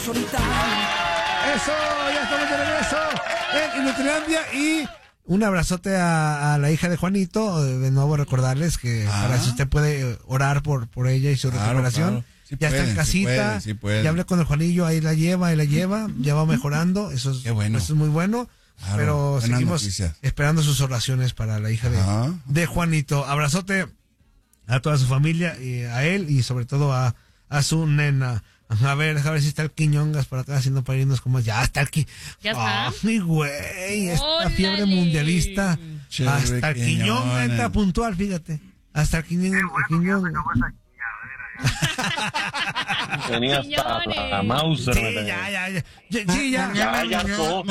solitario. Eso, ya estamos de regreso en Nutrilandia y un abrazote a la hija de Juanito. De nuevo recordarles que para eso usted puede orar por ella y su recuperación. Claro. Sí ya pueden, está en casita, sí pueden. ya hablé con el Juanillo, ahí la lleva, ya va mejorando, eso es, Qué bueno. eso es muy bueno. Claro, pero buenas seguimos noticias. esperando sus oraciones para la hija de Juanito. Abrazote a toda su familia, y a él y sobre todo a su nena. A ver si está el Quiñongas por acá haciendo para irnos como ya está aquí. ¿Ya está? Ay, güey, esta ¡Órale! fiebre mundialista. Chévere, Hasta el Quiñonga entra puntual, fíjate. Hasta el Quiñonga. Tenía hasta la Mauser. Sí, ya. Sí, ya. Ya hartó.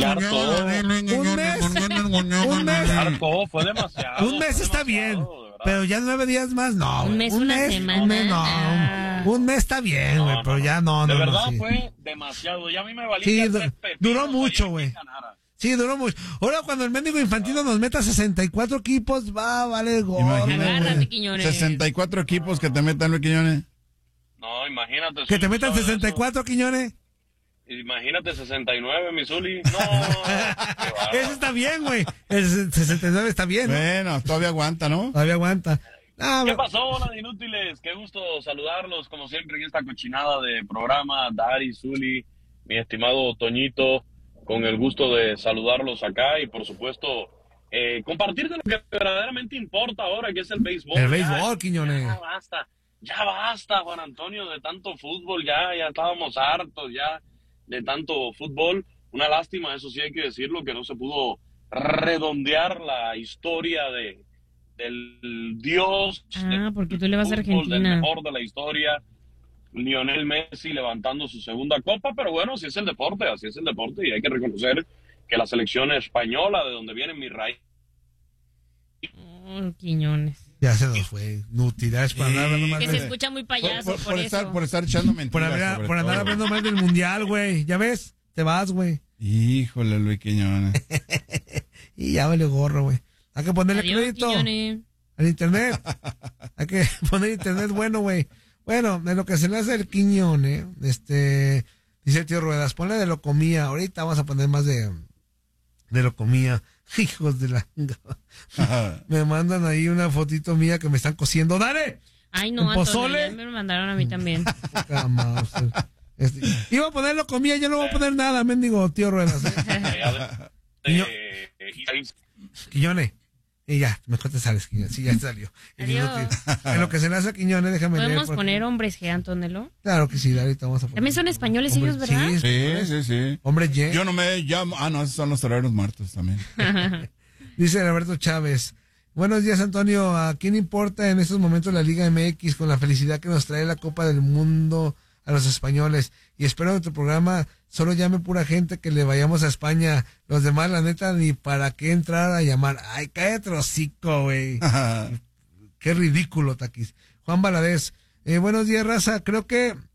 Un mes. Hartó, fue demasiado. Un mes está bien. Pero ya 9 días más, no. Un mes, una semana. Un mes está bien, güey, pero ya no. De verdad sí. fue demasiado. Ya a mí me valía. Sí, duró mucho, güey. Sí, duró mucho. Ahora cuando el mendigo Infantino nos meta 64 equipos, vale gol. Agárrate, Quiñones. 64 equipos que te metan, Luis Quiñones. No, imagínate. Que te metan 64, Quiñones. Imagínate 69, mi Zuli. No. Ese está bien, güey. El 69 está bien, ¿no? Bueno, todavía aguanta, ¿no? Todavía aguanta. ¿Qué pasó, hola de inútiles? Qué gusto saludarlos, como siempre, en esta cochinada de programa. Dari, Zuli, mi estimado Toñito, con el gusto de saludarlos acá y, por supuesto, compartir de lo que verdaderamente importa ahora, que es el béisbol. El béisbol, Quiñones. Ya basta, Juan Antonio, de tanto fútbol, ya estábamos hartos ya de tanto fútbol. Una lástima, eso sí hay que decirlo, que no se pudo redondear la historia del dios. Porque tú le vas a Argentina. Del mejor de la historia, Lionel Messi levantando su segunda copa, pero bueno, así es el deporte y hay que reconocer que la selección española, de donde viene mi raíz. Quiñones. Ya se nos fue. Nutilidades por andar hablando mal. Que se escucha muy payaso por eso. Por estar echando mentiras. Por andar hablando mal del mundial, güey. ¿Ya ves? Te vas, güey. Híjole, Luis Quiñones. Y ya vale gorro, güey. Hay que ponerle Adiós, crédito Quiñones. al internet. Hay que poner internet bueno, güey. Bueno, de lo que se le hace el Quiñones, dice el tío Ruedas, ponle de Locomía. Ahorita vamos a poner más de Locomía. Hijos de la... Me mandan ahí una fotito mía que me están cociendo. ¡Dale! Ay, no, pozole. Antonio, ya me mandaron a mí también. Iba a poner Locomía, ya no voy a poner nada, mendigo tío Ruedas. Quiñones. Y ya, mejor te sales, Quiñones. Sí, ya te salió. En lo que se le hace a Quiñones, déjame leer. ¿Podemos poner hombres G, Antonelo? Claro que sí, ahorita vamos a poner. También son españoles ellos, ¿verdad? Sí. Hombre G. Yo no me llamo... no, esos son los toreros muertos también. Dice Roberto Chávez. Buenos días, Antonio. ¿A quién importa en estos momentos la Liga MX con la felicidad que nos trae la Copa del Mundo a los españoles? Y espero en tu programa solo llame pura gente que le vayamos a España. Los demás, la neta, ni para qué entrar a llamar. Ay, cállate hocico, güey. Qué ridículo, Taquis. Juan Valadez. Buenos días, raza. Creo que